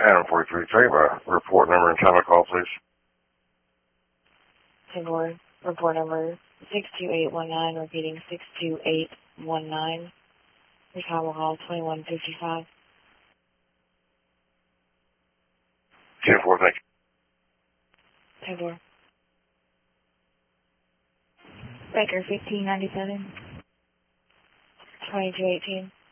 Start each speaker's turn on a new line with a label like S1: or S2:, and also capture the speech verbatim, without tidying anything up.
S1: Adam forty-three, tell you about report number and time of call, please.
S2: ten four, report number six two eight one nine, repeating six two eight one nine. Your time will call twenty-one fifty-five.
S1: ten four, thank you.
S2: ten four.
S3: Baker fifteen ninety-seven.
S2: twenty-two eighteen.